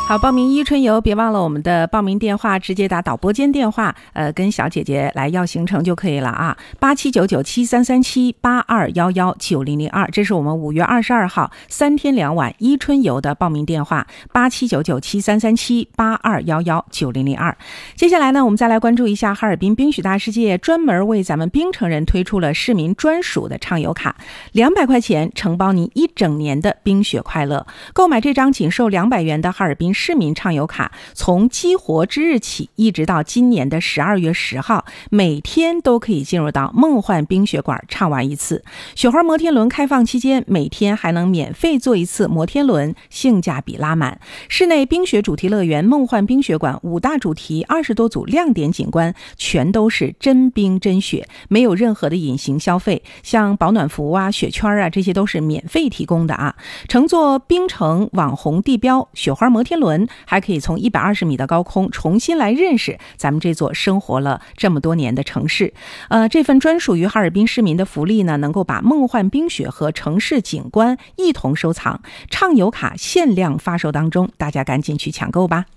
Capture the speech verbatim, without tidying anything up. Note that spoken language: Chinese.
好，报名伊春游别忘了我们的报名电话，直接打导播间电话，呃，跟小姐姐来要行程就可以了啊。八七九九七三三七八二幺幺九零零二，这是我们五月二十二号三天两晚伊春游的报名电话，八七九九七三三七八二幺幺九零零二。接下来呢，我们再来关注一下哈尔滨冰雪大世界专门为咱们冰城人推出了市民专属的畅游卡，两百块钱承包您一整年的冰雪快乐。购买这张仅售两百元的哈尔滨市民畅游卡，从激活之日起一直到今年的十二月十号，每天都可以进入到梦幻冰雪馆畅玩一次。雪花摩天轮开放期间，每天还能免费坐一次摩天轮，性价比拉满。室内冰雪主题乐园梦幻冰雪馆五大主题，二十多组亮点景观，全都是真冰真雪，没有任何的隐形消费，像保暖服啊、雪圈啊，这些都是免费提供的啊。乘坐冰城网红地标雪花摩天轮，还可以从一百二十米的高空重新来认识咱们这座生活了这么多年的城市。呃，这份专属于哈尔滨市民的福利呢，能够把梦幻冰雪和城市景观一同收藏。畅游卡限量发售当中，大家赶紧去抢购吧。